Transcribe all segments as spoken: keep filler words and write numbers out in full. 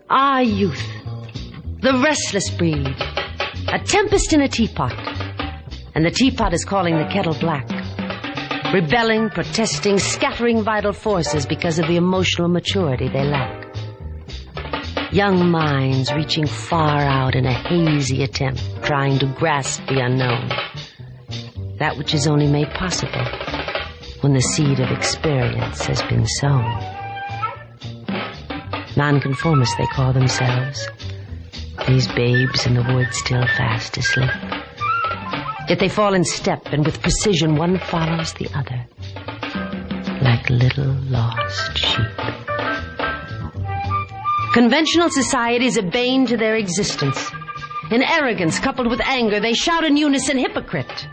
Ah, youth, the restless breed, a tempest in a teapot, and the teapot is calling the kettle black, rebelling, protesting, scattering vital forces because of the emotional maturity they lack. Young minds reaching far out in a hazy attempt, trying to grasp the unknown, that which is only made possible when the seed of experience has been sown. Nonconformists they call themselves, these babes in the woods still fast asleep. Yet they fall in step, and with precision one follows the other, like little lost sheep. Conventional society is a bane to their existence. In arrogance coupled with anger, they shout in unison, hypocrite.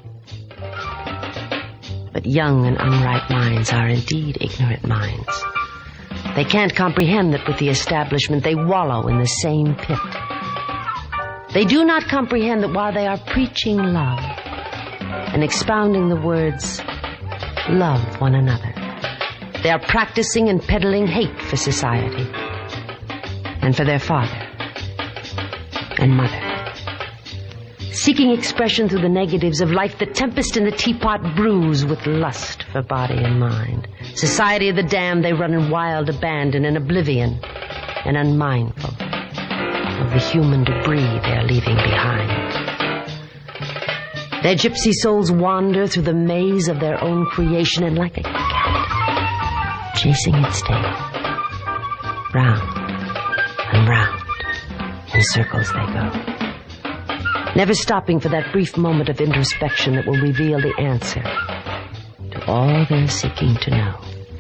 But young and unripe minds are indeed ignorant minds. They can't comprehend that with the establishment they wallow in the same pit. They do not comprehend that while they are preaching love and expounding the words, love one another, they are practicing and peddling hate for society and for their father and mother. Seeking expression through the negatives of life, the tempest in the teapot brews with lust for body and mind. Society of the damned, they run in wild abandon and oblivion and unmindful of the human debris they're leaving behind. Their gypsy souls wander through the maze of their own creation, and like a cat chasing its tail, round and round in circles they go, never stopping for that brief moment of introspection that will reveal the answer to all they're seeking to know.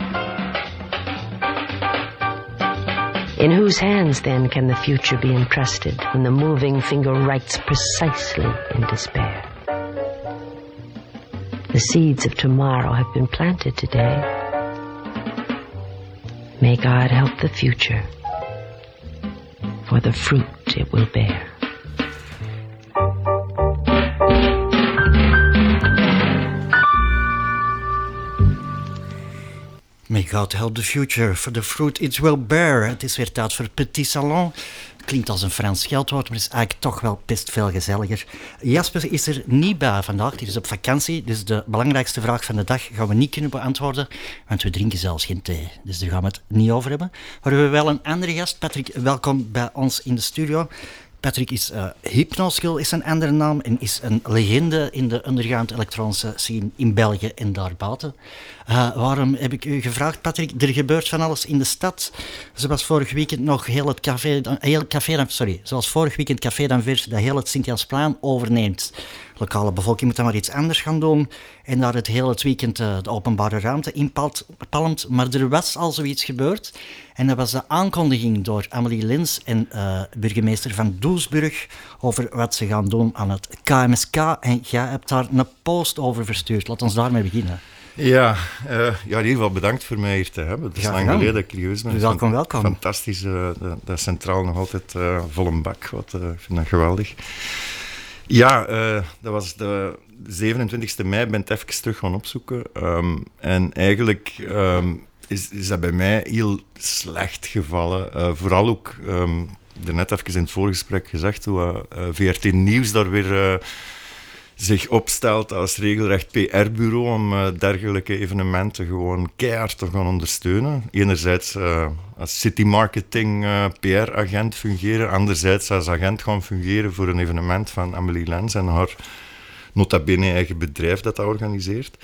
In whose hands, then, can the future be entrusted when the moving finger writes precisely in despair? The seeds of tomorrow have been planted today. May God help the future, for the fruit it will bear. May God help the future, for the fruit it will bear. Het is weer tijd voor Petit Salon. Klinkt als een Frans scheldwoord, maar is eigenlijk toch wel best veel gezelliger. Jasper is er niet bij vandaag, die is op vakantie. Dus de belangrijkste vraag van de dag gaan we niet kunnen beantwoorden, want we drinken zelfs geen thee. Dus daar gaan we het niet over hebben. Maar we hebben wel een andere gast. Patrick, welkom bij ons in de studio. Patrick is uh, Hypnoscule is een andere naam en is een legende in de underground elektronische scene in België en daarbuiten. Uh, waarom heb ik u gevraagd, Patrick? Er gebeurt van alles in de stad. Zoals vorig weekend nog heel het café, heel café sorry, zoals vorig weekend Café d'Anvers dat heel het Sint-Jansplein overneemt. De lokale bevolking moet dan maar iets anders gaan doen en daar het hele weekend uh, de openbare ruimte inpalmt. Maar er was al zoiets gebeurd en dat was de aankondiging door Amélie Lins en uh, burgemeester van Doesburg over wat ze gaan doen aan het K M S K. En jij hebt daar een post over verstuurd. Laat ons daarmee beginnen. Ja, uh, ja, in ieder geval bedankt voor mij hier te hebben. Het is lang geleden dat ik hier ben. Welkom, welkom. Fantastisch, uh, dat, dat centraal nog altijd uh, vol een bak. Wat, uh, ik vind dat geweldig. Ja, uh, dat was de zevenentwintigste mei, ik ben het even terug gaan opzoeken. Um, en eigenlijk um, is, is dat bij mij heel slecht gevallen. Uh, vooral ook, um, net even in het voorgesprek gezegd, hoe uh, V R T Nieuws daar weer... Uh, zich opstelt als regelrecht P R-bureau om uh, dergelijke evenementen gewoon keihard te gaan ondersteunen. Enerzijds uh, als city marketing uh, P R-agent fungeren, anderzijds als agent gaan fungeren voor een evenement van Amélie Lens en haar nota bene eigen bedrijf dat dat organiseert.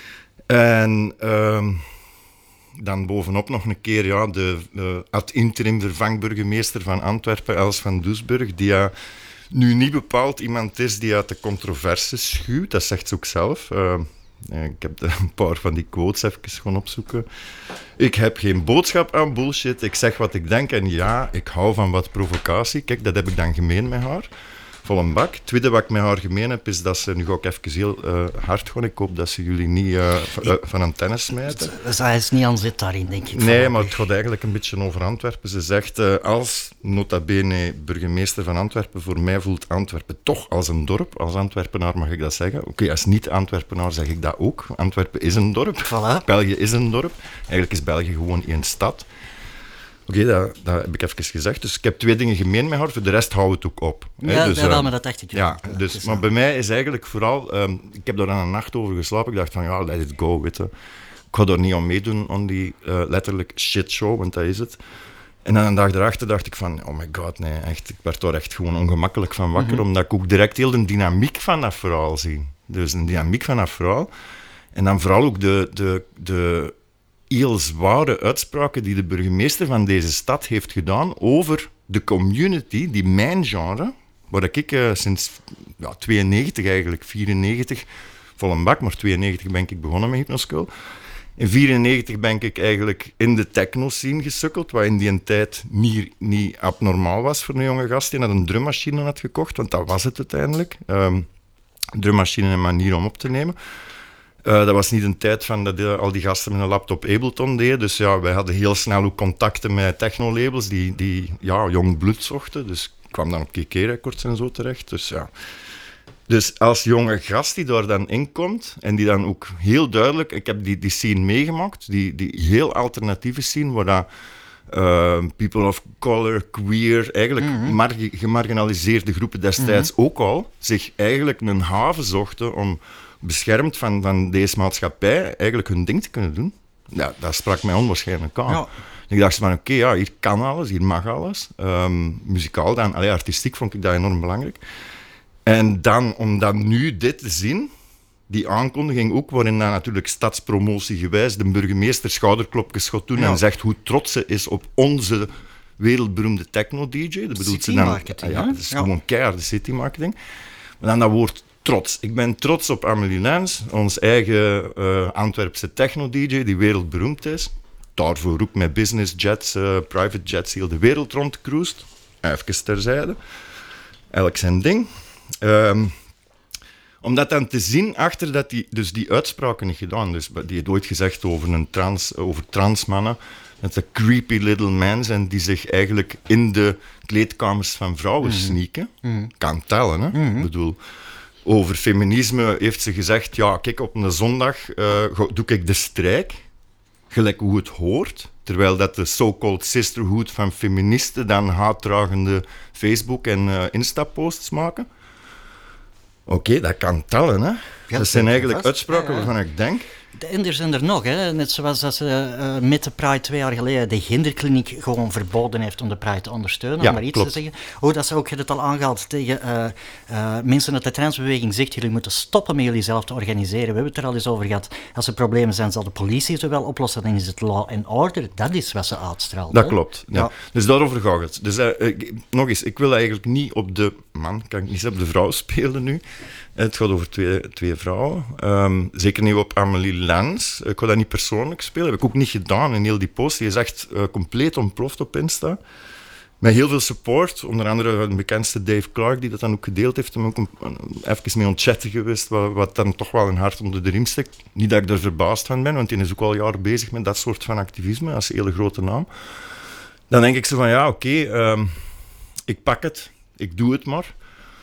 En uh, dan bovenop nog een keer ja, de uh, ad interim vervangburgemeester van Antwerpen, Els van Doesburg, die ja, nu niet bepaald iemand is die uit de controverse schuwt, dat zegt ze ook zelf. Uh, ik heb de, een paar van die quotes even gaan opzoeken. Ik heb geen boodschap aan bullshit, ik zeg wat ik denk en ja, ik hou van wat provocatie. Kijk, dat heb ik dan gemeen met haar. Vol een bak. Het tweede wat ik met haar gemeen heb, is dat ze, nu ga ik even heel uh, hard gaan, ik hoop dat ze jullie niet uh, v- uh, van een tennis smijten. Dus hij is niet aan zit daarin, denk ik. Nee, maar het gaat eigenlijk een beetje over Antwerpen. Ze zegt, uh, als nota bene burgemeester van Antwerpen, voor mij voelt Antwerpen toch als een dorp. Als Antwerpenaar mag ik dat zeggen. Oké, okay, als niet-Antwerpenaar zeg ik dat ook. Antwerpen is een dorp. Voilà. België is een dorp. Eigenlijk is België gewoon één stad. okay, dat, dat heb ik even gezegd. Dus ik heb twee dingen gemeen met haar, voor de rest hou het ook op. Ja, hè. Dus, dat wel, uh, maar dat dacht ik. Ja, ja dus, maar bij mij is eigenlijk vooral... Um, ik heb daar aan een nacht over geslapen. Ik dacht van, ja, let it go, weet je. Ik ga daar niet aan meedoen, aan die uh, letterlijk shitshow, want dat is het. En dan een dag erachter dacht ik van, oh my god, nee, echt. Ik werd daar echt gewoon ongemakkelijk van wakker, mm-hmm. omdat ik ook direct heel de dynamiek van dat verhaal zie. Dus de dynamiek van dat verhaal. En dan vooral ook de... de, de heel zware uitspraken die de burgemeester van deze stad heeft gedaan over de community, die mijn genre, waar ik uh, sinds ja, tweeënnegentig eigenlijk, vierennegentig, vol een bak, maar tweeënnegentig ben ik begonnen met Hypnoschool. In vierennegentig ben ik eigenlijk in de techno-scene gesukkeld, wat in die tijd niet, niet abnormaal was voor een jonge gast die net een drummachine had gekocht, want dat was het uiteindelijk. Um, drummachine en een manier om op te nemen. Uh, dat was niet een tijd van dat uh, al die gasten met een laptop Ableton deden. Dus ja, wij hadden heel snel ook contacten met techno-labels die, die ja, jong bloed zochten. Dus ik kwam dan op K K Records en zo terecht. Dus ja. Dus als jonge gast die daar dan in komt en die dan ook heel duidelijk... Ik heb die, die scene meegemaakt, die, die heel alternatieve scene, waar dat, uh, people of color, queer, eigenlijk mm-hmm. margi- gemarginaliseerde groepen destijds mm-hmm. ook al zich eigenlijk een haven zochten om... beschermd van, van deze maatschappij, eigenlijk hun ding te kunnen doen. Ja, dat sprak mij onwaarschijnlijk aan. Ja. Ik dacht van, oké, okay, ja, hier kan alles, hier mag alles. Um, muzikaal dan, allee, artistiek vond ik dat enorm belangrijk. En dan, om dan nu dit te zien, die aankondiging ook, waarin dan natuurlijk stadspromotie gewijs de burgemeester schouderklopjes gaat doen ja. en zegt hoe trots ze is op onze wereldberoemde techno-D J. Dat bedoelt ze dan... Marketing, ja, dat is ja. gewoon keiharde city marketing. Maar dan dat woord trots. Ik ben trots op Amélie Lens, ons eigen uh, Antwerpse techno-D J, die wereldberoemd is. Daarvoor ook met business jets, uh, private jets, heel de wereld rondcruist. Even terzijde. Elk zijn ding. Um, om dat dan te zien, achter dat die, dus die uitspraken niet gedaan. Dus die heeft ooit gezegd over, een trans, over transmannen, dat ze creepy little men zijn die zich eigenlijk in de kleedkamers van vrouwen mm-hmm. sneaken. Mm-hmm. Kan tellen, hè? Mm-hmm. Ik bedoel... Over feminisme heeft ze gezegd, ja, kijk, op een zondag uh, doe ik de strijk, gelijk hoe het hoort, terwijl dat de so-called sisterhood van feministen dan haatdragende Facebook- en uh, Insta-posts maken. Oké, okay, dat kan tellen, hè. Ja, dat zijn eigenlijk vast. uitspraken ja, ja. waarvan ik denk... En er zijn er nog, hè. Net zoals dat ze uh, met de Pride twee jaar geleden de genderkliniek gewoon verboden heeft om de Pride te ondersteunen, ja, om maar iets klopt. te zeggen. Hoe dat ze ook het al aangehaald tegen uh, uh, mensen uit de transbeweging zegt, jullie moeten stoppen met jullie zelf te organiseren. We hebben het er al eens over gehad. Als er problemen zijn, zal de politie ze wel oplossen. Dan is het law and order. Dat is wat ze uitstraalt. Dat hè? klopt. Ja. Ja. Dus daarover gaat het. Dus uh, uh, nog eens, ik wil eigenlijk niet op de man, kan ik niet op de vrouw spelen nu. Het gaat over twee, twee vrouwen. Um, zeker niet op Amélie Lens. Ik wil dat niet persoonlijk spelen. Dat heb ik ook niet gedaan in heel die post. Die is echt uh, compleet ontploft op Insta. Met heel veel support. Onder andere de bekendste Dave Clark, die dat dan ook gedeeld heeft. Hem ook een, een, even mee ontchatten geweest, wat, wat dan toch wel een hart onder de riem steekt. Niet dat ik er verbaasd van ben, want die is ook al jaren bezig met dat soort van activisme. Dat is een hele grote naam. Dan denk ik zo van, ja, oké, okay, um, ik pak het. Ik doe het maar.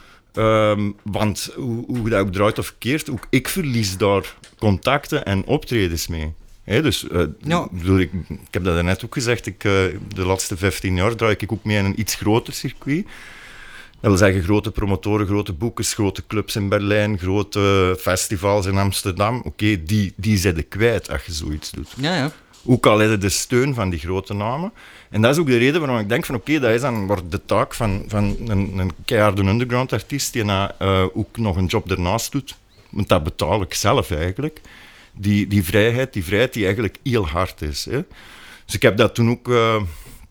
Um, want hoe, hoe dat ook draait of keert, ook ik verlies daar contacten en optredens mee. He, dus, uh, ja. bedoel, ik, ik heb dat net ook gezegd, ik, uh, de laatste vijftien jaar draai ik ook mee in een iets groter circuit. Dat wil zeggen grote promotoren, grote boekers, grote clubs in Berlijn, grote festivals in Amsterdam. Oké, okay, die, die zet ik kwijt als je zoiets doet. Ja, ja. Ook al hebben de steun van die grote namen. En dat is ook de reden waarom ik denk van oké, okay, dat is dan wordt de taak van, van een, een keiharde underground artiest die na, uh, ook nog een job ernaast doet. Want dat betaal ik zelf eigenlijk. Die, die vrijheid, die vrijheid die eigenlijk heel hard is. Hè. Dus ik heb dat toen ook, uh,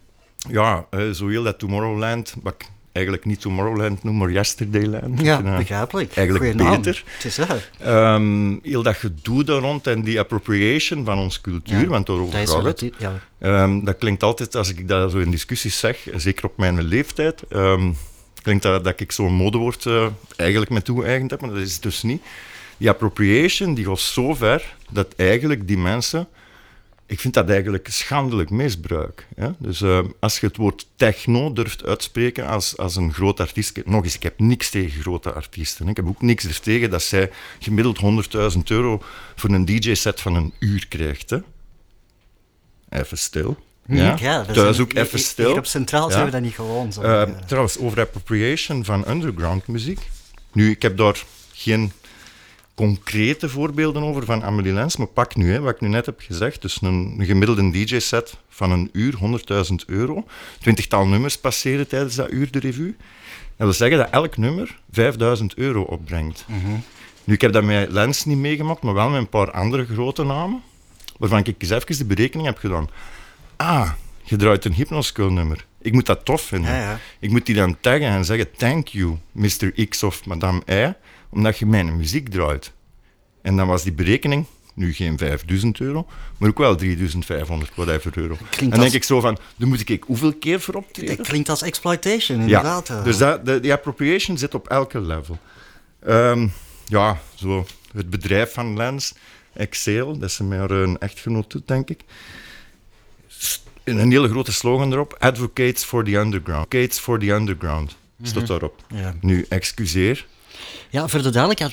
ja, uh, zo heel dat Tomorrowland, wat ik eigenlijk niet Tomorrowland noem, maar Yesterdayland. Ja, uh, begrijpelijk. Eigenlijk Goeie beter. Het is dat. Um, heel dat gedoe daar rond en die appropriation van onze cultuur, ja, want daarover gaat het. Die, ja. um, dat klinkt altijd, als ik dat zo in discussies zeg, zeker op mijn leeftijd, um, klinkt dat dat ik zo'n modewoord uh, eigenlijk me toe-eigend heb, maar dat is het dus niet. Die appropriation die gaat zo ver dat eigenlijk die mensen... Ik vind dat eigenlijk schandelijk misbruik. Hè? Dus uh, als je het woord techno durft uitspreken als, als een groot artiest... Nog eens, ik heb niks tegen grote artiesten. Hè? Ik heb ook niks er tegen dat zij gemiddeld honderdduizend euro voor een D J-set van een uur krijgt. Hè? Even stil. Ja, ja dat thuis is ook even stil. Hier op Centraal ja. zijn we dat niet gewoon. Zo. Uh, trouwens, over appropriation van underground muziek. Nu, ik heb daar geen concrete voorbeelden over van Amélie Lens, maar pak nu, hè, wat ik nu net heb gezegd, dus een, een gemiddelde D J-set van een uur, honderdduizend euro. Twintigtal nummers passeren tijdens dat uur de revue. Dat wil zeggen dat elk nummer vijfduizend euro opbrengt. Mm-hmm. Nu, ik heb dat met Lens niet meegemaakt, maar wel met een paar andere grote namen, waarvan ik eens even de berekening heb gedaan. Ah, je draait een Hypnoskull-nummer. Ik moet dat tof vinden. Ja, ja. Ik moet die dan taggen en zeggen, thank you, mister X of madame Y, omdat je mijn muziek draait. En dan was die berekening, nu geen vijfduizend euro, maar ook wel drieduizend vijfhonderd, whatever euro. En dan denk ik zo van, dan moet ik hoeveel keer voor optreden? Dat klinkt als exploitation, inderdaad. Ja, dus dat, de, die appropriation zit op elke level. Um, ja, zo het bedrijf van Lens, Excel, dat ze met een echtgenoot doet, denk ik. Een hele grote slogan erop, Advocates for the Underground. Advocates for the Underground, stond daarop. Ja. Nu, excuseer. Ja, voor de duidelijkheid,